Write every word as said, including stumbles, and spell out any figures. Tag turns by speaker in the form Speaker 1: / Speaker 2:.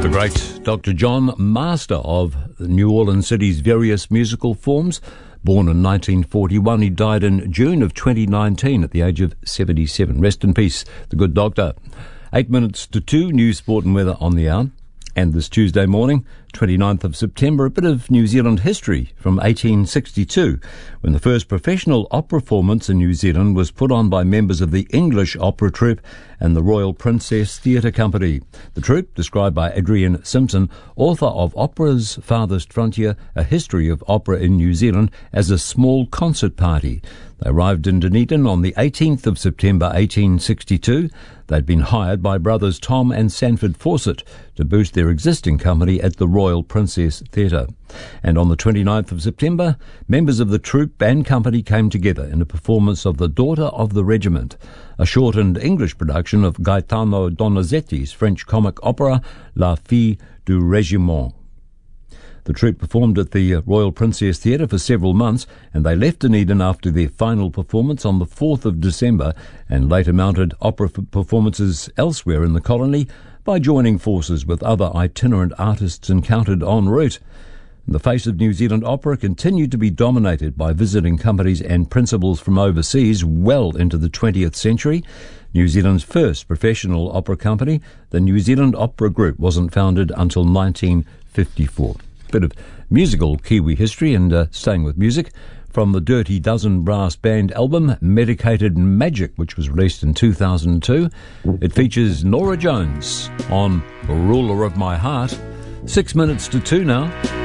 Speaker 1: The great Doctor John, master of New Orleans City's various musical forms. Born in nineteen forty-one, he died in June of twenty nineteen at the age of seventy-seven. Rest in peace, the good doctor. Eight minutes to two, news, sport and weather on the hour. And this Tuesday morning, twenty-ninth of September, a bit of New Zealand history from eighteen sixty-two, when the first professional opera performance in New Zealand was put on by members of the English Opera Troupe and the Royal Princess Theatre Company. The troupe, described by Adrian Simpson, author of Opera's Farthest Frontier, A History of Opera in New Zealand, as a small concert party. They arrived in Dunedin on the eighteenth of September eighteen sixty-two. They'd been hired by brothers Tom and Sanford Fawcett to boost their existing company at the Royal Princess Theatre. And on the twenty-ninth of September, members of the troupe and company came together in a performance of The Daughter of the Regiment, a shortened English production of Gaetano Donizetti's French comic opera La Fille du Régiment. The troupe performed at the Royal Princess Theatre for several months, and they left Dunedin after their final performance on the fourth of December, and later mounted opera performances elsewhere in the colony by joining forces with other itinerant artists encountered en route. The face of New Zealand opera continued to be dominated by visiting companies and principals from overseas well into the twentieth century. New Zealand's first professional opera company, the New Zealand Opera Group, wasn't founded until nineteen fifty-four. Bit of musical Kiwi history, and uh, staying with music, from the Dirty Dozen brass band album Medicated Magic, which was released in two thousand two. It features Norah Jones on Ruler of My Heart. Six minutes to two now.